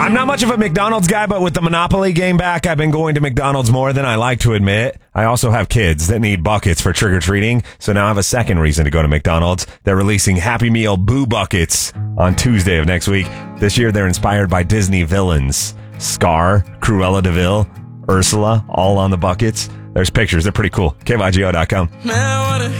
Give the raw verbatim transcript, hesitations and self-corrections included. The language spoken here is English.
I'm not much of a McDonald's guy, but with the Monopoly game back, I've been going to McDonald's more than I like to admit. I also have kids that need buckets for trick-or-treating, so now I have a second reason to go to McDonald's. They're releasing Happy Meal Boo Buckets on Tuesday of next week. This year, they're inspired by Disney villains. Scar, Cruella de Vil, Ursula, all on the buckets. There's pictures. They're pretty cool. K Y G O dot com.